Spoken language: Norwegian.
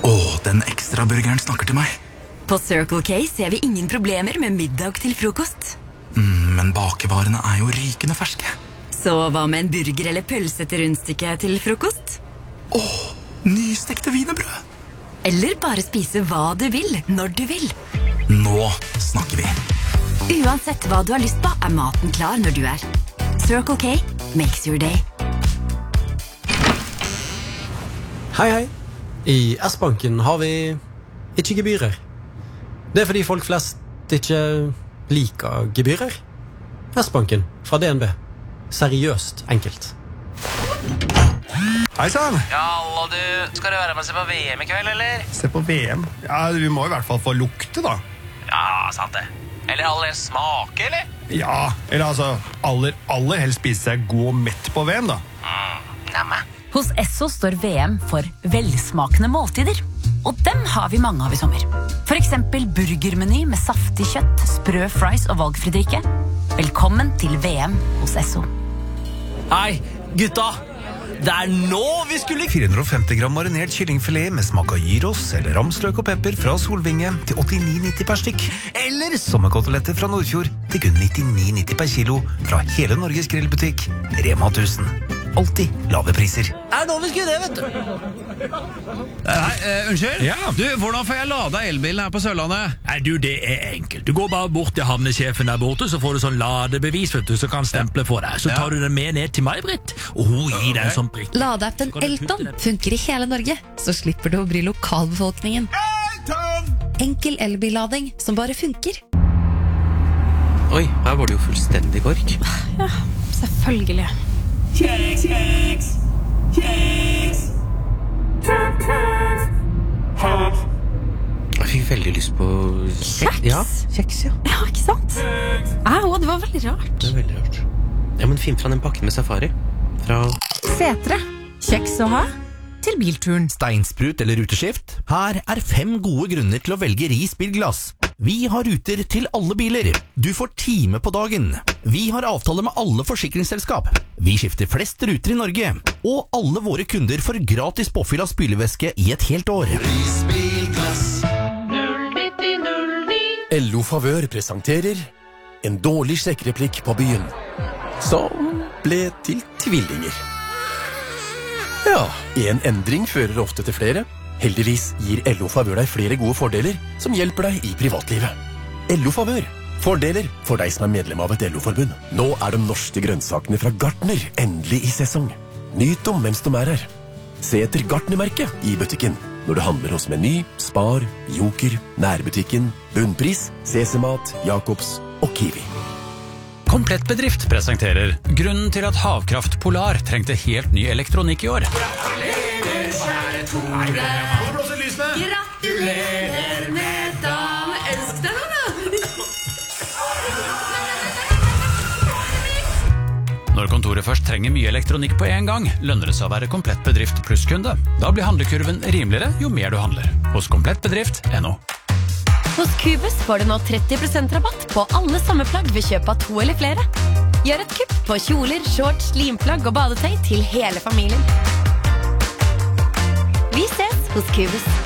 Den ekstra burgeren snakker til meg. På Circle K ser vi ingen problemer med middag til frokost. Men bakevarene jo rykende ferske. Så hva med en burger eller pølse til rundstykket til frokost? Nystekte wienerbrød. Eller bare spise hva du vil, når du vil. Nå snakker vi. Uansett hva du har lyst på, maten klar når du Circle K makes your day. Hei. I S-banken har vi ikke gebyrer. Det fordi folk flest ikke liker gebyrer. S-banken fra DNB. Seriøst enkelt. Hei sann! Ja, hallo du. Skal du være med og se på VM i kveld, eller? Se på VM? Ja, vi må i hvert fall få lukte, da. Ja, sant det. Eller aller smake, eller? Ja, eller altså, aller helst spise seg god og mett på VM, da. Nemme. Hos Esso står VM for velsmakende måltider. Og dem har vi mange av i sommer. For eksempel burgermeny med saftig kjøtt, sprø fries og valgfridrikke. Velkommen til VM hos Esso. Hei, gutta! Det nå vi skulle 450 gram marinert kyllingfilet med smak av gyros eller ramsløk og pepper fra Solvinge til 89,90 per stykk. Eller sommerkoteletter fra Nordfjord til kun 99,90 per kilo fra hele Norges grillbutikk Rema 1000. Alltid lave priser. nå vi skulle det, vet du. Hei, unnskyld? Ja. Du, hvordan får jeg lada elbilen her på Sørlandet? Nei, du, det enkelt. Du går bare bort til havnesjefen der borte, så får du sånn ladebevis, vet du, så kan stemple for deg. Så tar du den med ned til meg, Britt, og hun gir deg en sånn prikk. Ladeappen Elton funker i hele Norge, så slipper du å bry lokalbefolkningen. Enkel elbillading som bare funker. Oi, her var det jo fullstendig kork. Ja, selvfølgelig. Kjeks! Jeg fikk veldig lyst på Kjeks? Ja, kjeks, ja. Ja, ikke sant? Det var veldig rart. Det veldig rart. Ja, men finn fra den pakken med safari. Fra Setre. Kjeks å ha til bilturen. Steinsprut eller ruteskift? Her 5 gode grunner til å velge Ris bilglass. Vi har ruter til alle biler. Du får time på dagen. Vi har avtale med alle forsikringsselskap. Vi skifter flest ruter i Norge. Og alle våre kunder får gratis påfyll av spylevæske i et helt år. Ris bilglass. 09009. LO Favør presenterer en dårlig sjekkreplikk på byen, som ble til tvillinger. Ja, en endring fører ofte til flere. Heldigvis gir LO Favør deg flere gode fordeler som hjelper deg i privatlivet. LO Favør. Fordeler for deg som medlem av et LO-forbund. Nå de norske grønnsakene fra Gartner endelig i sesong. Nyt dem mens de her. Se etter Gartner-merket i butikken når du handler hos Meny, Spar, Joker, Nærbutikken, Bunnpris, CC-mat, Jacobs og Kiwi. Komplett Bedrift presenterer grunnen til at Havkraft Polar trengte helt ny elektronikk i år. Gratulerer, kjære Tore. Gratulerer med dagen. Ønsk deg noe, da. Når kontoret først trenger mye elektronikk på en gang, lønner det seg å være Komplett Bedrift plusskunde. Da blir handlekurven rimeligere jo mer du handler. Hos komplettbedrift.no. Hos Cubus får du nå 30% rabatt på alle sommerplagg ved kjøp av 2 eller flere. Gjør et kupp på kjoler, shorts, slimplagg og badetøy til hele familien. Vi ses hos Cubus.